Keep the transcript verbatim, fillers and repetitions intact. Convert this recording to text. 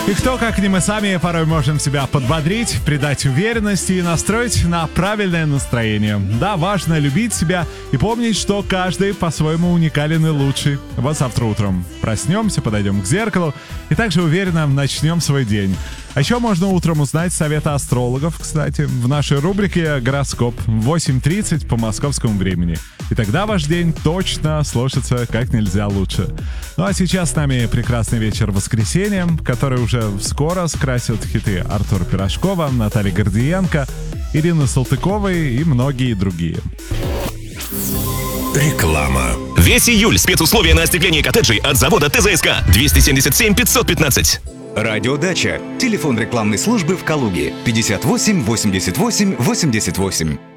И кто, как не мы сами, порой можем себя подбодрить, придать уверенности и настроить на правильное настроение. Да, важно любить себя и помнить, что каждый по-своему уникален и лучший. Вот завтра утром проснемся, подойдем к зеркалу и также уверенно начнем свой день. А еще можно утром узнать советы астрологов, кстати, в нашей рубрике «Гороскоп» в восемь тридцать по московскому времени. И тогда ваш день точно сложится как нельзя лучше. Ну а сейчас с нами прекрасный вечер воскресенья, который уже скоро скрасят хиты Артура Пирожкова, Натальи Гордиенко, Ирины Салтыковой и многие другие. Реклама. Весь июль спецусловия на остекление коттеджей от завода ТЗСК. двести семьдесят семь пятьсот пятнадцать. Радиодача. Телефон рекламной службы в Калуге. пятьдесят восемь восемьдесят восемь восемьдесят восемь.